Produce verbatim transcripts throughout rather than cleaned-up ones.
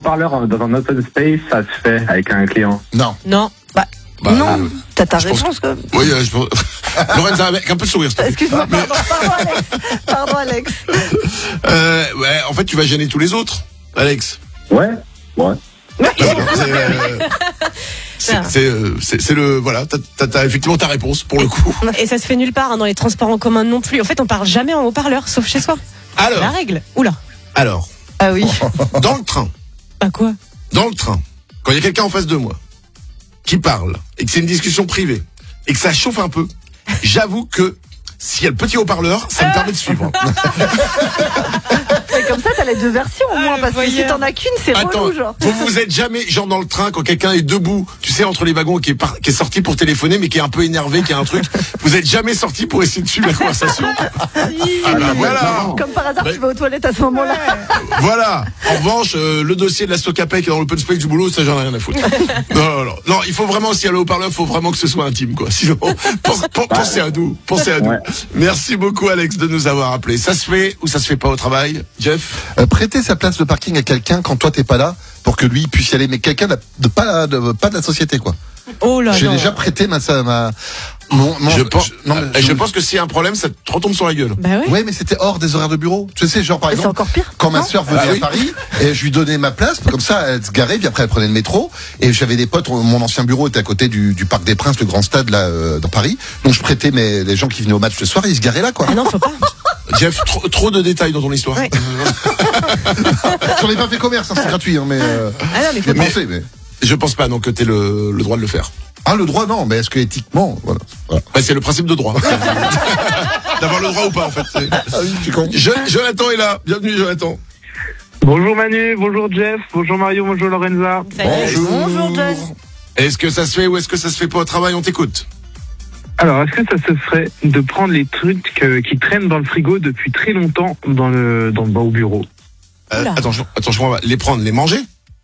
haut-parleur dans un open space, ça se fait avec un client? Non. Non. Bah, Bah, non, euh, t'as ta je pense réponse quoi. Oui, euh, je pense. Lorenza, avec un peu de sourire, s'il te plaît. Excuse-moi, pardon, pardon Alex. Pardon Alex. Euh, ouais, en fait, tu vas gêner tous les autres, Alex. Ouais, ouais. C'est, euh, c'est, c'est, euh, c'est, c'est le, voilà, t'as, t'as, t'as effectivement ta réponse, pour le coup. Et ça se fait nulle part, hein, dans les transports en commun non plus. En fait, on parle jamais en haut-parleur, sauf chez soi. C'est la Alors, règle. Oula. alors, Ah oui. dans le train, Bah quoi? dans le train, quand il y a quelqu'un en face de moi, qui parle, et que c'est une discussion privée, et que ça chauffe un peu, j'avoue que, s'il y a le petit haut-parleur, ça me permet de suivre. Et comme ça, t'as les deux versions au moins, Ah, parce que si voyeur. t'en as qu'une, c'est Attends, relou, genre. vous vous êtes jamais, genre dans le train, quand quelqu'un est debout, tu sais, entre les wagons, qui est, par, qui est sorti pour téléphoner, mais qui est un peu énervé, qui a un truc, vous êtes jamais sorti pour essayer de suivre la conversation? Ah bah voilà. Comme par hasard, Bah, tu vas aux toilettes à ce moment-là. Voilà. En revanche, euh, le dossier de la Socapec dans l'open space du boulot, ça j'en ai rien à foutre. Non, non, non. Non, il faut vraiment, si elle est au haut-parleur, il faut vraiment que ce soit intime, quoi. Sinon, pense- pense- pensez à nous. Pensez à nous. Ouais. Merci beaucoup, Alex, de nous avoir appelés. Ça se fait ou ça se fait pas au travail, Jeff? Euh, prêter sa place de parking à quelqu'un quand toi t'es pas là pour que lui puisse y aller, mais quelqu'un de, de pas de pas de la société quoi. Oh là J'ai non. déjà prêté ma sa- ma mon, mon- je pense, non, mais je, je- pense que s'il y a un problème, ça te retombe sur la gueule. Bah ouais. Ouais, mais c'était hors des horaires de bureau. Tu sais, genre par Et c'est exemple, encore pire. quand ma non sœur venait Ah oui. à Paris et je lui donnais ma place, comme ça elle se garait, puis après elle prenait le métro et j'avais des potes. Mon ancien bureau était à côté du, du Parc des Princes, le grand stade là euh, dans Paris. Donc je prêtais mes les gens qui venaient au match le soir, ils se garaient là quoi. Ah non, faut pas. Jeff, trop, trop de détails dans ton histoire. Ouais. J'en ai pas fait commerce, hein, c'est gratuit, hein, mais euh, Ah non, mais faut j'ai pas. pensé, mais Je pense pas, non, que t'aies le, le droit de le faire. ah le droit non, mais est-ce que éthiquement, voilà. voilà. Ouais, c'est le principe de droit. D'avoir le droit ou pas, en fait. C'est- Ah oui, tu con. Je- Jonathan est là. Bienvenue, Jonathan. Bonjour Manu, bonjour Jeff, bonjour Mario, bonjour Lorenza. Salut. Bonjour Jess. Est-ce que ça se fait ou est-ce que ça se fait pas au travail? On t'écoute. Alors, est-ce que ça se ferait de prendre les trucs euh, qui traînent dans le frigo depuis très longtemps dans le, dans le bas au bureau? Euh, Oula. attends, je, attends, je comprends pas. Les prendre, les manger?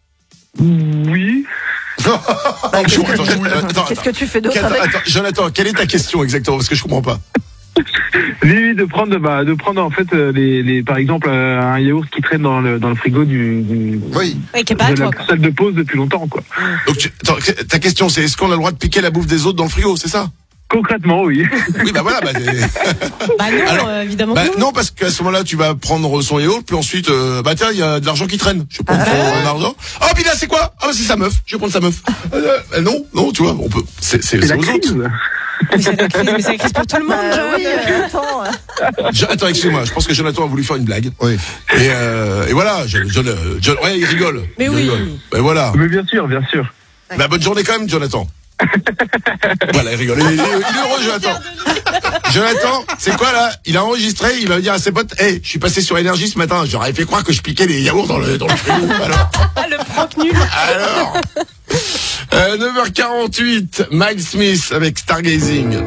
Oui. Attends, je- attends, je- euh, attends, Qu'est-ce que tu fais d'autre attends, avec attends, Jonathan, quelle est ta question exactement? Parce que je comprends pas. Oui, oui, de prendre, bah, de prendre en fait euh, les, les, par exemple, euh, un yaourt qui traîne dans le, dans le frigo du, du Oui. Ouais, qui est pas à de toi, la quoi. salle de pause depuis longtemps, quoi. Donc, tu- attends, ta question, c'est est-ce qu'on a le droit de piquer la bouffe des autres dans le frigo, c'est ça? Concrètement, oui. Oui, bah voilà. Bah, c'est- Bah non, Alors, euh, évidemment bah, que non. non, parce qu'à ce moment-là, tu vas prendre son yaourt, puis ensuite, euh, bah tiens, il y a de l'argent qui traîne. Je vais prendre son argent. Oh, puis là, c'est quoi? Ah, bah, c'est sa meuf. Je vais prendre sa meuf. Euh, euh, non, non, tu vois, on peut. C'est, c'est, C'est c'est la aux crise. autres. Mais c'est la crise, mais c'est la crise pour tout le monde, Bah John. oui, euh, attends. euh. Je- attends, excuse-moi. Je pense que Jonathan a voulu faire une blague. Oui. Et, euh, et voilà, John, John, euh, John- ouais, il rigole. Mais Il oui. rigole. Ben voilà. Mais bien sûr, bien sûr. Bah, bonne journée quand même, Jonathan. Voilà, il rigole. Il, il- il est heureux, Jonathan. Jonathan, c'est quoi là? Il a enregistré, il va dire à ses potes, hey, je suis passé sur Énergie ce matin, j'aurais fait croire que je piquais les yaourts dans le, dans le frigo. Alors, Ah, le prank nul. alors. Euh, neuf heures quarante-huit, Mike Smith avec Stargazing.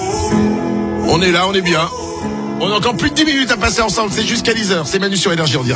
On est là, on est bien. On a encore plus de dix minutes à passer ensemble, c'est jusqu'à dix heures, c'est Manu sur Énergie en direct.